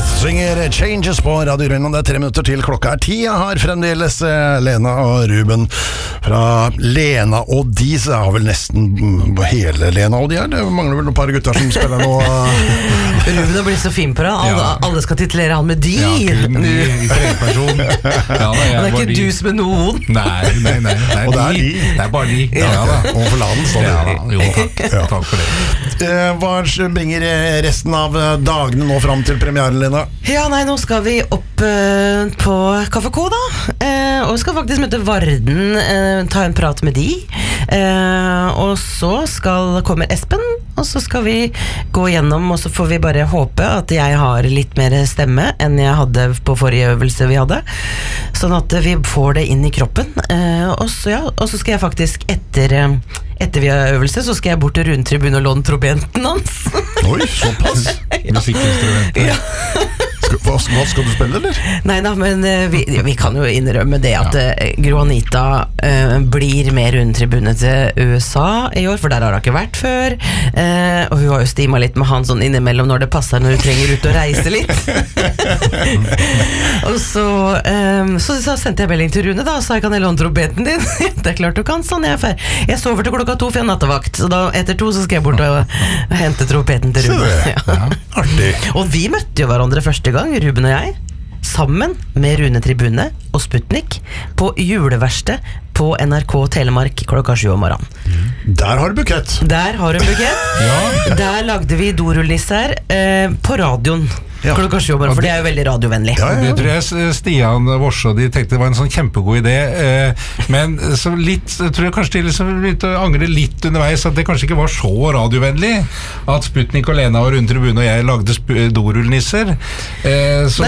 synger Changes på Radio Rønland. Det 3 minutter til klokka 10. Jeg har fremdeles Lena og Ruben fra Lena og de. Så jeg har vel nesten hele Lena og de her. Det mangler vel noen par gutter som spiller nå. Ruben har blitt så fin på det. Alle skal titulere han med de. Ja, kun i tredjeperson. Ja, det ikke du som er noen. Nei. Og det de. Det bare de. Ja da. Og for laden står det. Jo, takk. Ja. Takk for det. Hva bringer resten av dagene nå fram til premieren, Lena? Ja, nå skal vi opp på Kaffe K da, og vi skal faktisk møte Varden, ta en prat med de, og så kommer Espen, og så skal vi gå gjennom, og så får vi bare håpe at jeg har litt mer stemme enn jeg hadde på forrige øvelse vi hadde, sånn at vi får det inn i kroppen, og så skal jeg faktisk etter vi har øvelse, så skal jeg bort til rundtribunen og låne trompeten hans. Oi, såpass. Musikkinstrumentet. Ja. Hva skal du spille, eller? Neida, men vi kan jo innrømme det at Gro Anita blir med rundtribune til USA i år, for der har hun ikke vært før, og hun har jo stimet litt med han sånn innimellom når det passer, når hun trenger ut og reise litt. Og så sendte jeg melding til Rune da, og sa jeg kan jeg låne trompeten din? Det klart du kan, sånn jeg sover til klokka 2 for en nattevakt, så da etter 2 så skal jeg bort og hente trompeten til Rune. Ja. Artig. Og vi møtte jo hverandre første gang, Ruben og jeg, sammen med Rune Tribune og Sputnik på juleverksted på NRK Telemark klokka 7 om morgenen. Der har du bukett. Der har du en bukett. Ja. Der lagde vi dorullnisser på radioen. Ja. Klokka 7 om morgenen, for det er jo veldig radiovennlig. Ja. Det tror jeg Stian Vors og de tenkte det var en sånn kjempegod idé, men så tror jeg kanskje de liksom begynte å angre litt underveis at det kanskje ikke var så radiovennlig at Sputnik og Lena og Rune Tribune og jeg lagde dorullnisser. Nei,